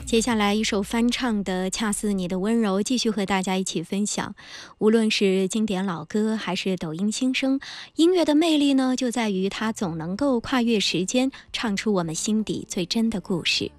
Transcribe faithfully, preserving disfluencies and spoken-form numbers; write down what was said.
接下来一首翻唱的《恰似你的温柔》，继续和大家一起分享。无论是经典老歌还是抖音新声，音乐的魅力呢，就在于它总能够跨越时间，唱出我们心底最真的故事。